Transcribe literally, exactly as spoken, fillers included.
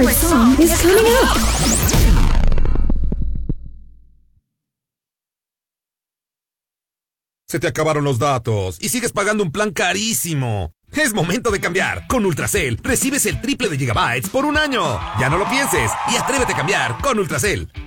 favorite song is coming up. Se te acabaron los datos y sigues pagando un plan carísimo. Es momento de cambiar. Con Ultracel recibes el triple de gigabytes por un año. Ya no lo pienses y atrévete a cambiar con Ultracel.